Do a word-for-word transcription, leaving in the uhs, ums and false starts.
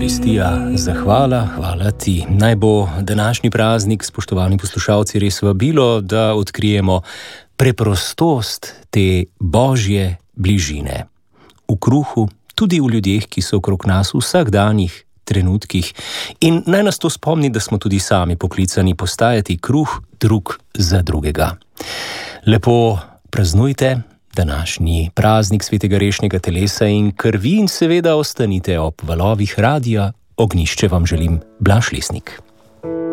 Evharistija, zahvala, hvala ti. Naj bo današnji praznik, spoštovani poslušalci, res vabilo, da odkrijemo preprostost te božje bližine. V kruhu, tudi v ljudeh, ki so okrog nas v vsakdanjih trenutkih. In naj nas to spomni, da smo tudi sami poklicani postajati kruh drug za drugega. Lepo praznujte današnji praznik svetega rešnjega telesa in krvi in seveda ostanite ob valovih Radia Ognjišče. Vam želim Blaž Lesnik.